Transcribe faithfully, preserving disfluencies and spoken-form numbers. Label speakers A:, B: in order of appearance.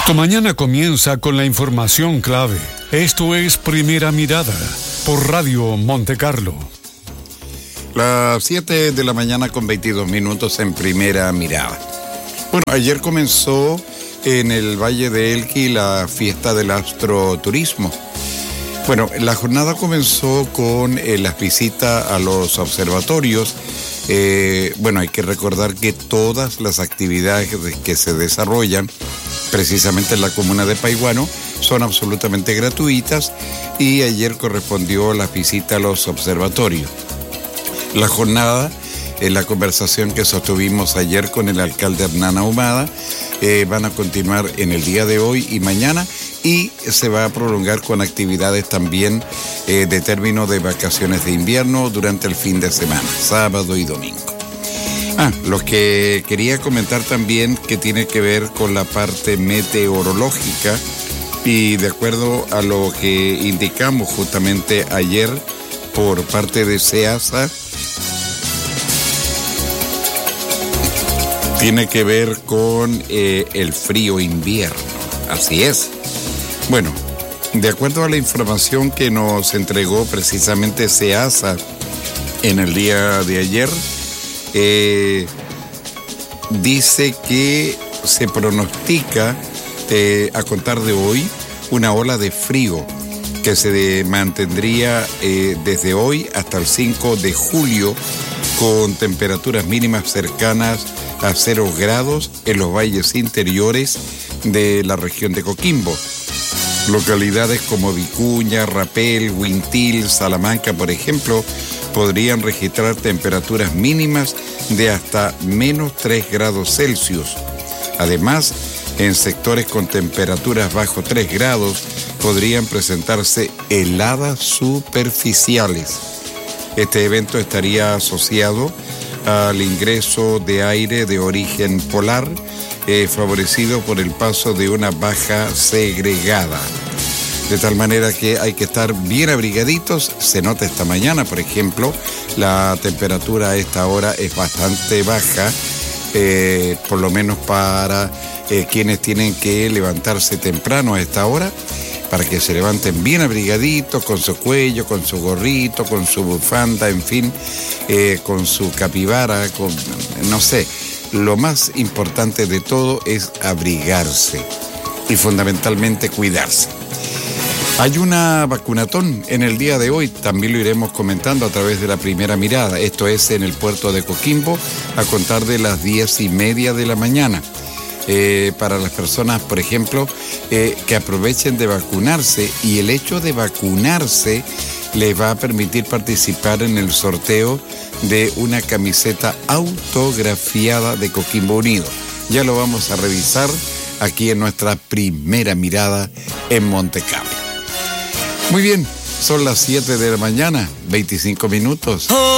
A: Tu mañana comienza con la información clave. Esto es Primera Mirada por Radio Monte Carlo.
B: Las siete de la mañana con veintidós minutos en Primera Mirada. Bueno, ayer comenzó en el Valle de Elqui la fiesta del astroturismo. Bueno, la jornada comenzó con eh, las visitas a los observatorios. Eh, bueno, hay que recordar que todas las actividades que se desarrollan precisamente en la comuna de Paiguano son absolutamente gratuitas y ayer correspondió la visita a los observatorios. La jornada, en la conversación que sostuvimos ayer con el alcalde Hernán Ahumada, eh, van a continuar en el día de hoy y mañana y se va a prolongar con actividades también eh, de término de vacaciones de invierno durante el fin de semana, sábado y domingo. Ah, lo que quería comentar también que tiene que ver con la parte meteorológica y de acuerdo a lo que indicamos justamente ayer por parte de SEASA, tiene que ver con eh, el frío invierno, así es. Bueno, de acuerdo a la información que nos entregó precisamente SEASA en el día de ayer, eh, dice que se pronostica eh, a contar de hoy una ola de frío que se de, mantendría eh, desde hoy hasta el cinco de julio con temperaturas mínimas cercanas a cero grados en los valles interiores de la región de Coquimbo. Localidades como Vicuña, Rapel, Huintil, Salamanca, por ejemplo, podrían registrar temperaturas mínimas de hasta menos tres grados Celsius. Además, en sectores con temperaturas bajo tres grados podrían presentarse heladas superficiales. Este evento estaría asociado al ingreso de aire de origen polar, eh, favorecido por el paso de una baja segregada. De tal manera que hay que estar bien abrigaditos. Se nota esta mañana, por ejemplo, la temperatura a esta hora es bastante baja, eh, por lo menos para eh, quienes tienen que levantarse temprano a esta hora, para que se levanten bien abrigaditos, con su cuello, con su gorrito, con su bufanda, en fin, eh, con su capibara, con, no sé. Lo más importante de todo es abrigarse y fundamentalmente cuidarse. Hay una vacunatón en el día de hoy, también lo iremos comentando a través de la Primera Mirada. Esto es en el puerto de Coquimbo, a contar de las diez y media de la mañana. Eh, para las personas, por ejemplo, eh, que aprovechen de vacunarse, y el hecho de vacunarse les va a permitir participar en el sorteo de una camiseta autografiada de Coquimbo Unido. Ya lo vamos a revisar aquí en nuestra Primera Mirada en Monte Carlo. Muy bien, son las siete de la mañana, veinticinco minutos.